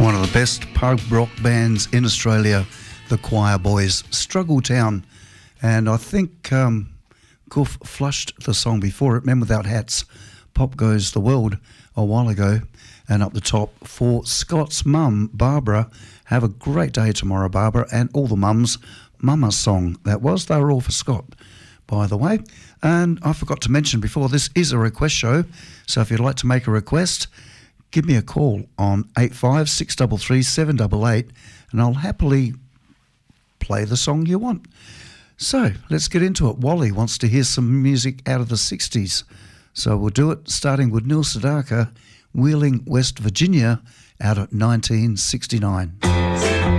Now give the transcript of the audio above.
One of the best pub rock bands in Australia, the Choir Boys, Struggle Town. And I think Goof flushed the song before it, Men Without Hats, Pop Goes the World, a while ago. And up the top for Scott's mum, Barbara. Have a great day tomorrow, Barbara, and all the mums. Mama's song that was. They were all for Scott, by the way. And I forgot to mention before, this is a request show. So if you'd like to make a request, give me a call on 85 633 788 and I'll happily play the song you want. So let's get into it. Wally wants to hear some music out of the 60s. So we'll do it starting with Neil Sedaka, Wheeling, West Virginia, out of 1969.